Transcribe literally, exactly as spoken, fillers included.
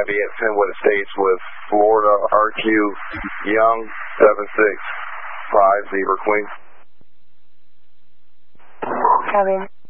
Abby at Fenwood Estates with Florida R Q Young seven six five Zebra Queen. Abby.